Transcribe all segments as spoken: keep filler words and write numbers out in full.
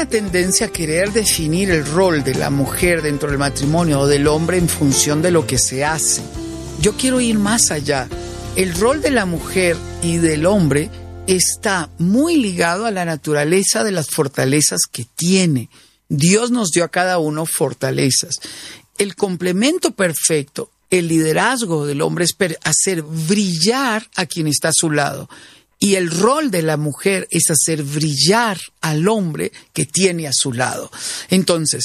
una tendencia a querer definir el rol de la mujer dentro del matrimonio o del hombre en función de lo que se hace. Yo quiero ir más allá. El rol de la mujer y del hombre está muy ligado a la naturaleza de las fortalezas que tiene. Dios nos dio a cada uno fortalezas. El complemento perfecto, el liderazgo del hombre es hacer brillar a quien está a su lado. Y el rol de la mujer es hacer brillar al hombre que tiene a su lado. Entonces,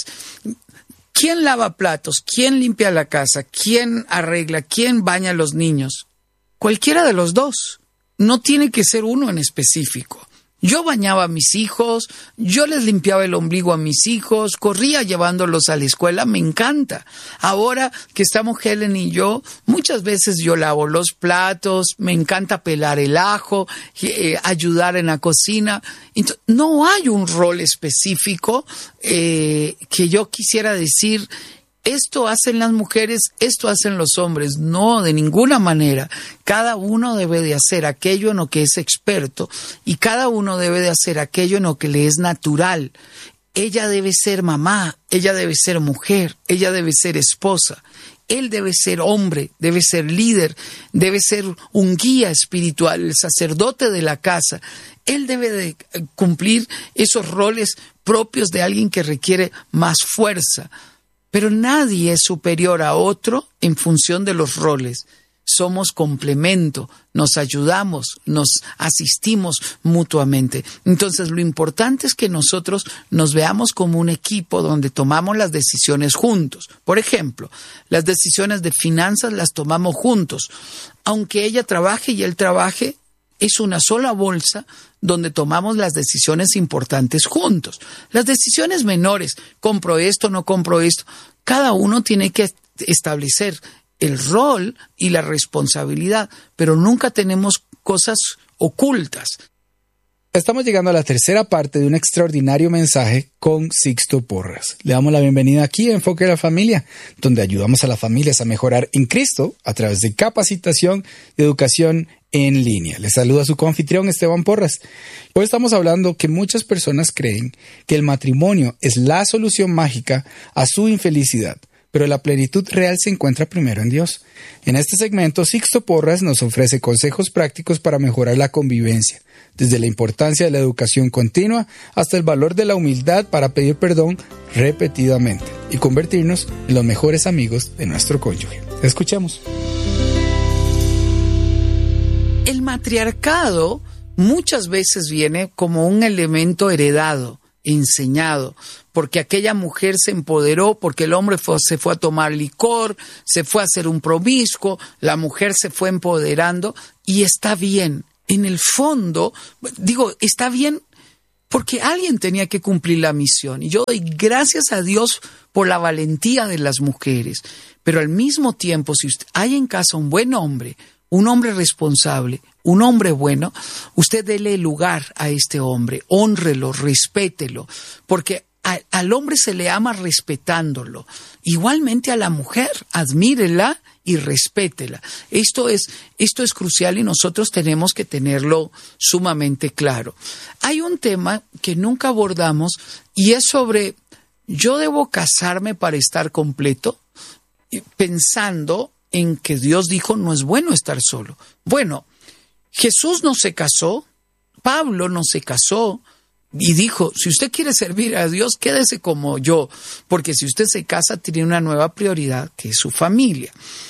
¿quién lava platos? ¿Quién limpia la casa? ¿Quién arregla? ¿Quién baña a los niños? Cualquiera de los dos. No tiene que ser uno en específico. Yo bañaba a mis hijos, yo les limpiaba el ombligo a mis hijos, corría llevándolos a la escuela, me encanta. Ahora que estamos Helen y yo, muchas veces yo lavo los platos, me encanta pelar el ajo, eh, ayudar en la cocina. Entonces, no hay un rol específico eh, que yo quisiera decir, esto hacen las mujeres, esto hacen los hombres. No, de ninguna manera. Cada uno debe de hacer aquello en lo que es experto y cada uno debe de hacer aquello en lo que le es natural. Ella debe ser mamá, ella debe ser mujer, ella debe ser esposa. Él debe ser hombre, debe ser líder, debe ser un guía espiritual, el sacerdote de la casa. Él debe de cumplir esos roles propios de alguien que requiere más fuerza. Pero nadie es superior a otro en función de los roles. Somos complemento, nos ayudamos, nos asistimos mutuamente. Entonces, lo importante es que nosotros nos veamos como un equipo donde tomamos las decisiones juntos. Por ejemplo, las decisiones de finanzas las tomamos juntos. Aunque ella trabaje y él trabaje, es una sola bolsa donde tomamos las decisiones importantes juntos. Las decisiones menores, compro esto, no compro esto, cada uno tiene que establecer el rol y la responsabilidad, pero nunca tenemos cosas ocultas. Estamos llegando a la tercera parte de un extraordinario mensaje con Sixto Porras. Le damos la bienvenida aquí a Enfoque de la Familia, donde ayudamos a las familias a mejorar en Cristo a través de capacitación y educación en línea. Les saluda su coanfitrión Esteban Porras. Hoy estamos hablando que muchas personas creen que el matrimonio es la solución mágica a su infelicidad, pero la plenitud real se encuentra primero en Dios. En este segmento, Sixto Porras nos ofrece consejos prácticos para mejorar la convivencia, desde la importancia de la educación continua hasta el valor de la humildad para pedir perdón repetidamente y convertirnos en los mejores amigos de nuestro cónyuge. Escuchemos. El matriarcado muchas veces viene como un elemento heredado, enseñado, porque aquella mujer se empoderó, porque el hombre fue, se fue a tomar licor, se fue a hacer un promiscuo, la mujer se fue empoderando y está bien. En el fondo, digo, está bien porque alguien tenía que cumplir la misión. Y yo doy gracias a Dios por la valentía de las mujeres. Pero al mismo tiempo, si usted, hay en casa un buen hombre, un hombre responsable, un hombre bueno, usted dele lugar a este hombre, hónrelo, respételo, porque a, al hombre se le ama respetándolo. Igualmente a la mujer, admírela y respétela. Esto es, esto es crucial y nosotros tenemos que tenerlo sumamente claro. Hay un tema que nunca abordamos y es sobre, ¿yo debo casarme para estar completo? Pensando en que Dios dijo, no es bueno estar solo. Bueno, Jesús no se casó, Pablo no se casó, y dijo, si usted quiere servir a Dios, quédese como yo, porque si usted se casa, tiene una nueva prioridad, que es su familia.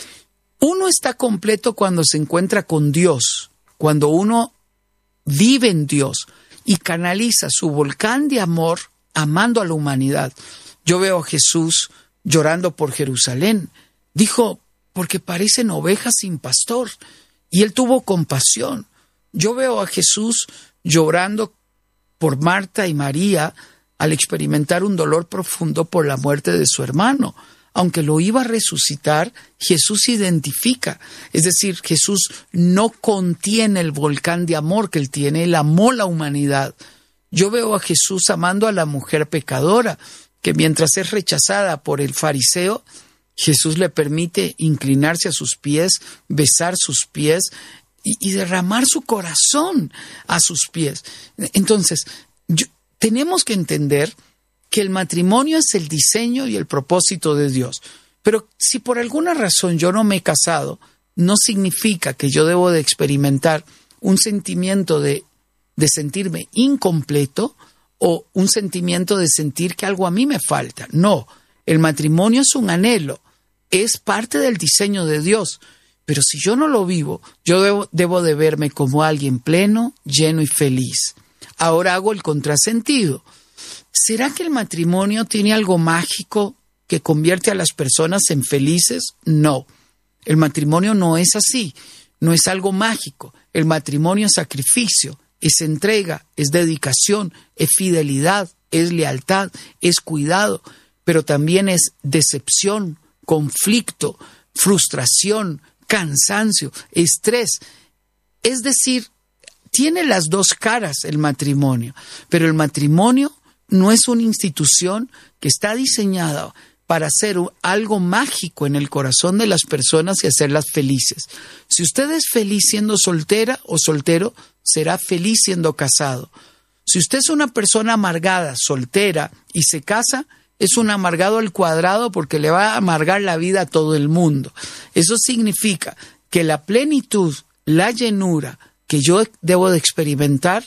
Uno está completo cuando se encuentra con Dios, cuando uno vive en Dios y canaliza su volcán de amor amando a la humanidad. Yo veo a Jesús llorando por Jerusalén. Dijo, porque parecen ovejas sin pastor, y él tuvo compasión. Yo veo a Jesús llorando por Marta y María al experimentar un dolor profundo por la muerte de su hermano. Aunque lo iba a resucitar, Jesús identifica. Es decir, Jesús no contiene el volcán de amor que él tiene, él amó la humanidad. Yo veo a Jesús amando a la mujer pecadora, que mientras es rechazada por el fariseo, Jesús le permite inclinarse a sus pies, besar sus pies y, y derramar su corazón a sus pies. Entonces, yo, tenemos que entender que el matrimonio es el diseño y el propósito de Dios. Pero si por alguna razón yo no me he casado, no significa que yo debo de experimentar un sentimiento de, de sentirme incompleto o un sentimiento de sentir que algo a mí me falta. No, el matrimonio es un anhelo, es parte del diseño de Dios. Pero si yo no lo vivo, yo debo, debo de verme como alguien pleno, lleno y feliz. Ahora hago el contrasentido. ¿Será que el matrimonio tiene algo mágico que convierte a las personas en felices? No. El matrimonio no es así. No es algo mágico. El matrimonio es sacrificio, es entrega, es dedicación, es fidelidad, es lealtad, es cuidado, pero también es decepción, conflicto, frustración, cansancio, estrés. Es decir, tiene las dos caras el matrimonio, pero el matrimonio no es una institución que está diseñada para hacer algo mágico en el corazón de las personas y hacerlas felices. Si usted es feliz siendo soltera o soltero, será feliz siendo casado. Si usted es una persona amargada, soltera y se casa, es un amargado al cuadrado porque le va a amargar la vida a todo el mundo. Eso significa que la plenitud, la llenura que yo debo de experimentar,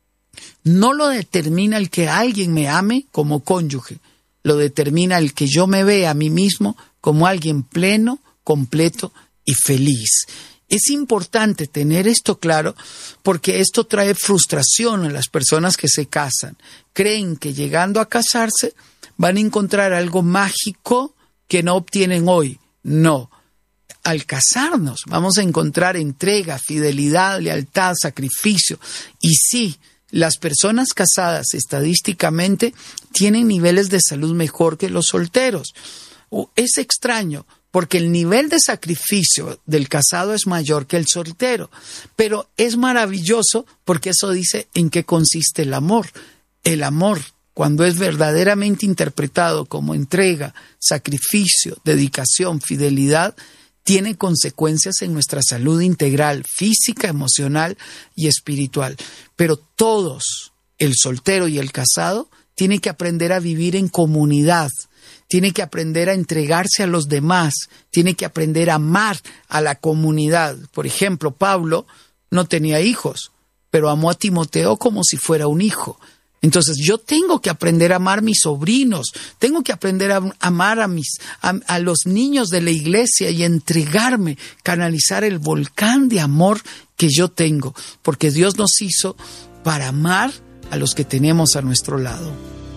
no lo determina el que alguien me ame como cónyuge, lo determina el que yo me vea a mí mismo como alguien pleno, completo y feliz. Es importante tener esto claro porque esto trae frustración a las personas que se casan. Creen que llegando a casarse van a encontrar algo mágico que no obtienen hoy. No. Al casarnos vamos a encontrar entrega, fidelidad, lealtad, sacrificio. Y sí, las personas casadas estadísticamente tienen niveles de salud mejor que los solteros. Es extraño porque el nivel de sacrificio del casado es mayor que el soltero. Pero es maravilloso porque eso dice en qué consiste el amor. El amor, cuando es verdaderamente interpretado como entrega, sacrificio, dedicación, fidelidad, tiene consecuencias en nuestra salud integral, física, emocional y espiritual. Pero todos, el soltero y el casado, tienen que aprender a vivir en comunidad, tiene que aprender a entregarse a los demás, tiene que aprender a amar a la comunidad. Por ejemplo, Pablo no tenía hijos, pero amó a Timoteo como si fuera un hijo. Entonces yo tengo que aprender a amar a mis sobrinos, tengo que aprender a amar a, mis, a, a los niños de la iglesia y entregarme, canalizar el volcán de amor que yo tengo, porque Dios nos hizo para amar a los que tenemos a nuestro lado.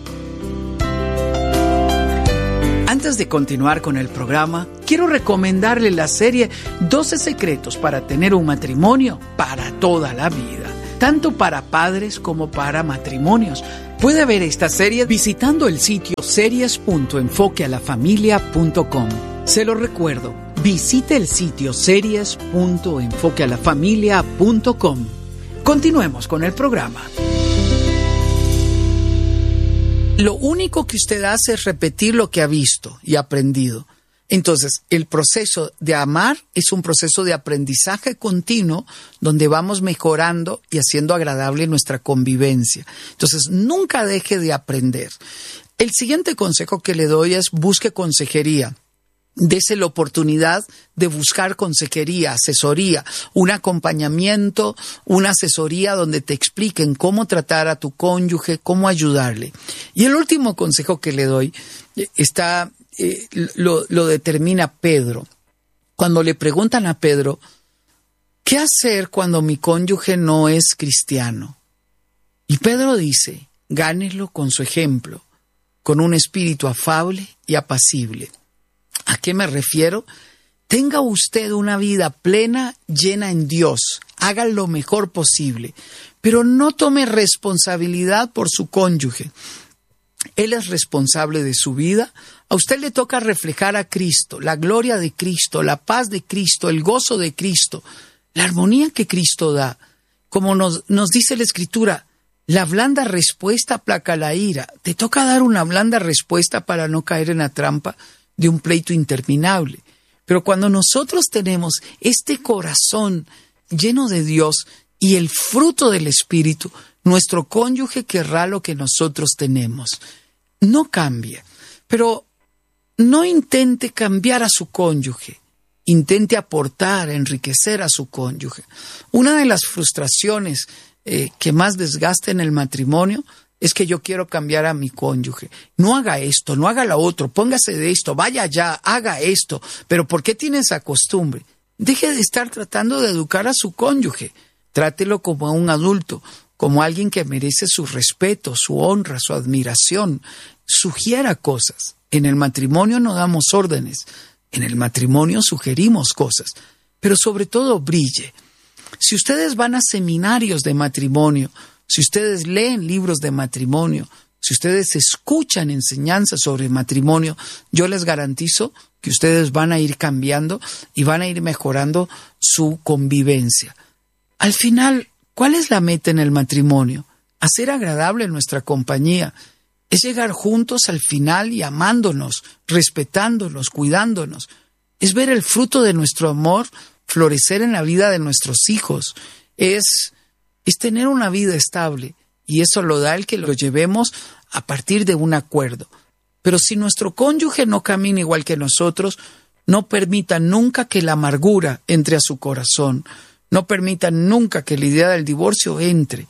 Antes de continuar con el programa, quiero recomendarle la serie doce secretos para tener un matrimonio para toda la vida, tanto para padres como para matrimonios. Puede ver esta serie visitando el sitio series punto enfoque a la familia punto com. Se lo recuerdo, visite el sitio series punto enfoque a la familia punto com. Continuemos con el programa. Lo único que usted hace es repetir lo que ha visto y aprendido. Entonces, el proceso de amar es un proceso de aprendizaje continuo donde vamos mejorando y haciendo agradable nuestra convivencia. Entonces, nunca deje de aprender. El siguiente consejo que le doy es busque consejería. Dese la oportunidad de buscar consejería, asesoría, un acompañamiento, una asesoría donde te expliquen cómo tratar a tu cónyuge, cómo ayudarle. Y el último consejo que le doy está, eh, lo, lo determina Pedro. Cuando le preguntan a Pedro, ¿qué hacer cuando mi cónyuge no es cristiano? Y Pedro dice, gánelo con su ejemplo, con un espíritu afable y apacible. ¿A qué me refiero? Tenga usted una vida plena, llena en Dios. Haga lo mejor posible, pero no tome responsabilidad por su cónyuge. Él es responsable de su vida. A usted le toca reflejar a Cristo, la gloria de Cristo, la paz de Cristo, el gozo de Cristo, la armonía que Cristo da. Como nos, nos dice la Escritura, la blanda respuesta aplaca la ira. Te toca dar una blanda respuesta para no caer en la trampa de un pleito interminable. Pero cuando nosotros tenemos este corazón lleno de Dios y el fruto del Espíritu, Nuestro cónyuge querrá lo que nosotros tenemos. No cambie, pero no intente cambiar a su cónyuge. Intente aportar, enriquecer a su cónyuge. Una de las frustraciones eh, que más desgasta en el matrimonio es que yo quiero cambiar a mi cónyuge. No haga esto, no haga lo otro, póngase de esto, vaya allá, haga esto. Pero ¿por qué tiene esa costumbre? Deje de estar tratando de educar a su cónyuge. Trátelo como a un adulto, como alguien que merece su respeto, su honra, su admiración. Sugiera cosas. En el matrimonio no damos órdenes. En el matrimonio sugerimos cosas, pero sobre todo brille. Si ustedes van a seminarios de matrimonio, si ustedes leen libros de matrimonio, si ustedes escuchan enseñanzas sobre matrimonio, yo les garantizo que ustedes van a ir cambiando y van a ir mejorando su convivencia. Al final, ¿cuál es la meta en el matrimonio? Hacer agradable nuestra compañía. Es llegar juntos al final y amándonos, respetándonos, cuidándonos. Es ver el fruto de nuestro amor florecer en la vida de nuestros hijos. Es, es tener una vida estable, y eso lo da el que lo llevemos a partir de un acuerdo. Pero si nuestro cónyuge no camina igual que nosotros, no permita nunca que la amargura entre a su corazón. No permita nunca que la idea del divorcio entre,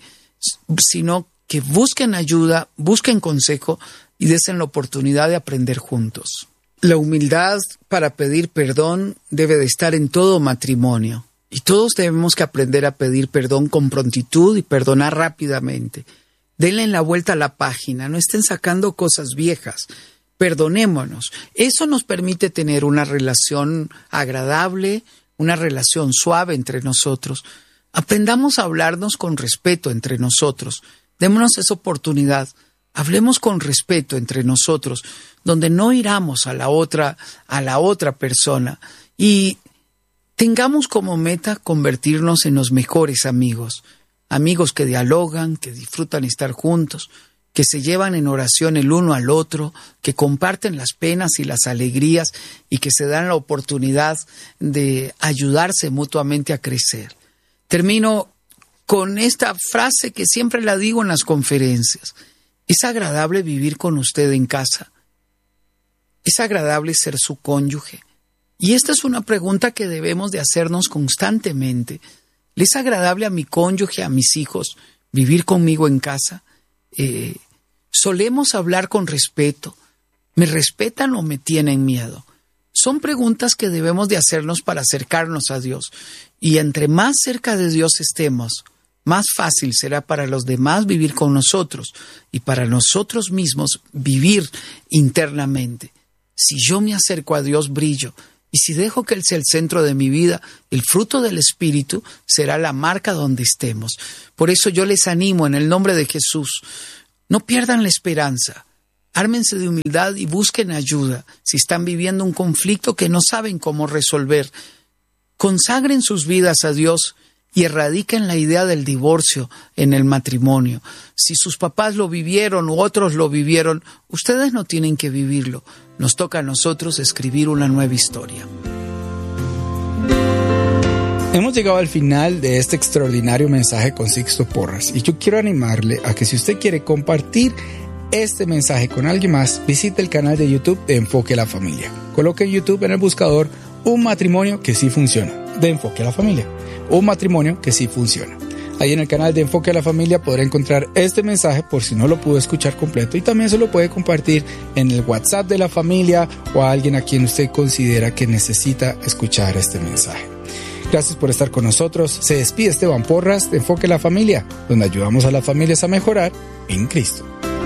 sino que busquen ayuda, busquen consejo y desen la oportunidad de aprender juntos. La humildad para pedir perdón debe de estar en todo matrimonio. Y todos debemos que aprender a pedir perdón con prontitud y perdonar rápidamente. Denle la vuelta a la página, no estén sacando cosas viejas. Perdonémonos. Eso nos permite tener una relación agradable, una relación suave entre nosotros. Aprendamos a hablarnos con respeto entre nosotros. Démonos esa oportunidad. Hablemos con respeto entre nosotros, donde no hiramos a la otra, a la otra persona. Y tengamos como meta convertirnos en los mejores amigos. Amigos que dialogan, que disfrutan estar juntos, que se llevan en oración el uno al otro, que comparten las penas y las alegrías y que se dan la oportunidad de ayudarse mutuamente a crecer. Termino con esta frase que siempre la digo en las conferencias. ¿Es agradable vivir con usted en casa? ¿Es agradable ser su cónyuge? Y esta es una pregunta que debemos de hacernos constantemente. ¿Le es agradable a mi cónyuge, a mis hijos, vivir conmigo en casa? Eh, ¿Solemos hablar con respeto? ¿Me respetan o me tienen miedo? Son preguntas que debemos de hacernos para acercarnos a Dios. Y entre más cerca de Dios estemos, más fácil será para los demás vivir con nosotros y para nosotros mismos vivir internamente. Si yo me acerco a Dios, brillo. Y si dejo que Él sea el centro de mi vida, el fruto del Espíritu será la marca donde estemos. Por eso yo les animo en el nombre de Jesús. No pierdan la esperanza. Ármense de humildad y busquen ayuda si están viviendo un conflicto que no saben cómo resolver. Consagren sus vidas a Dios y erradiquen la idea del divorcio en el matrimonio. Si sus papás lo vivieron u otros lo vivieron, ustedes no tienen que vivirlo. Nos toca a nosotros escribir una nueva historia. Hemos llegado al final de este extraordinario mensaje con Sixto Porras y yo quiero animarle a que si usted quiere compartir este mensaje con alguien más, visite el canal de YouTube de Enfoque a la Familia. Coloque en YouTube en el buscador un matrimonio que sí funciona, de Enfoque a la Familia. Un matrimonio que sí funciona. Ahí en el canal de Enfoque a la Familia podrá encontrar este mensaje por si no lo pudo escuchar completo y también se lo puede compartir en el WhatsApp de la familia o a alguien a quien usted considera que necesita escuchar este mensaje. Gracias por estar con nosotros. Se despide Esteban Porras de Enfoque a la Familia, donde ayudamos a las familias a mejorar en Cristo.